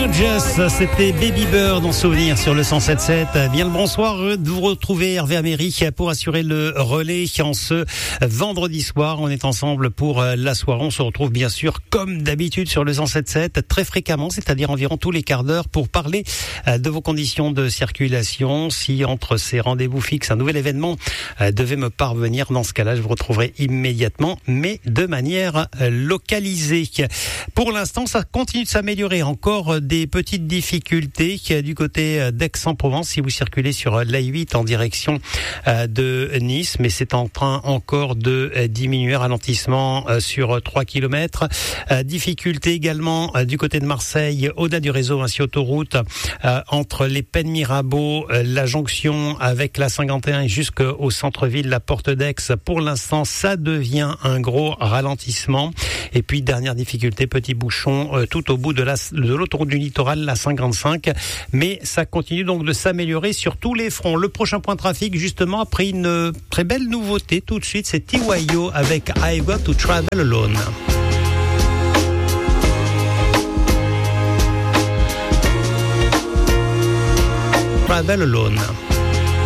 Rodgers, c'était Baby Bird en souvenir sur le 107.7. Bien le bonsoir de vous retrouver, Hervé Améry, pour assurer le relais en ce vendredi soir. On est ensemble pour la soirée. On se retrouve bien sûr comme d'habitude sur le 107.7 très fréquemment, c'est-à-dire environ tous les quarts d'heure pour parler de vos conditions de circulation. Si entre ces rendez-vous fixes, un nouvel événement devait me parvenir, dans ce cas-là, je vous retrouverai immédiatement, mais de manière localisée. Pour l'instant, ça continue de s'améliorer. Encore des petites difficultés du côté d'Aix-en-Provence si vous circulez sur l'A8 en direction de Nice, mais c'est en train encore de diminuer. Ralentissement sur 3 km. Difficulté également du côté de Marseille, au-delà du réseau ainsi autoroute entre les Pennes Mirabeau, la jonction avec la 51 et jusqu'au centre-ville, la porte d'Aix. Pour l'instant, ça devient un gros ralentissement. Et puis dernière difficulté, petit bouchon tout au bout de l'autoroute du littoral, la 55, mais ça continue donc de s'améliorer sur tous les fronts. Le prochain point de trafic, justement, après une très belle nouveauté, tout de suite, c'est TYO avec I've Got to Travel Alone. Travel Alone.